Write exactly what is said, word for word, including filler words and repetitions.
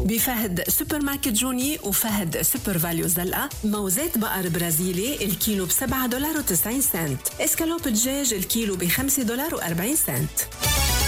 بفهد سوبر ماركت جوني وفهد سوبر فاليو زلقة موزات بقر برازيلي الكيلو بسبعة دولار وتسعين سنت، اسكالوب دجاج الكيلو بخمسة دولار وأربعين سنت.